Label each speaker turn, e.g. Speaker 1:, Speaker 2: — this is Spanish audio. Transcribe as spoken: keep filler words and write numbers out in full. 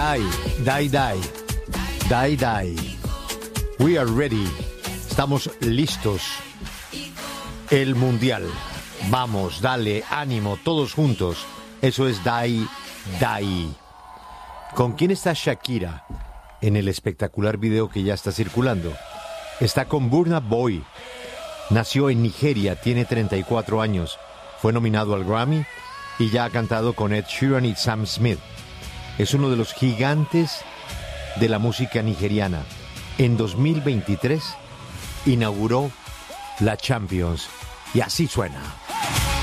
Speaker 1: Die, die, die, die, die. We are ready. Estamos listos. El mundial. Vamos, dale, ánimo, todos juntos. Eso es Die, die. ¿Con quién está Shakira en el espectacular video que ya está circulando? Está con Burna Boy. Nació en Nigeria, tiene treinta y cuatro años. Fue nominado al Grammy y ya ha cantado con Ed Sheeran y Sam Smith. Es uno de los gigantes de la música nigeriana. En dos mil veintitrés inauguró la Champions y así suena.